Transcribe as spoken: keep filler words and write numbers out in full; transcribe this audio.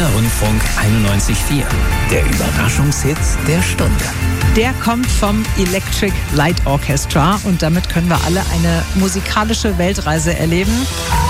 Berliner Rundfunk einundneunzig Komma vier. Der Überraschungshit der Stunde. Der kommt vom Electric Light Orchestra und damit können wir alle eine musikalische Weltreise erleben.